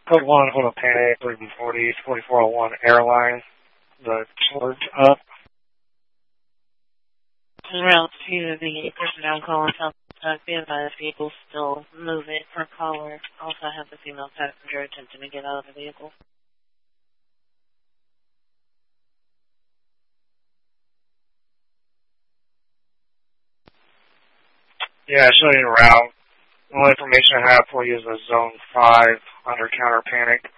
Code 1, hold up panic, 340, 4401 airline, the charge up. Route 2, the personnel calling South be advised vehicle still moving per caller. Also have the female passenger attempting to get out of the vehicle. Yeah, showing you route. The only information I have for you is a zone 5 under counter panic.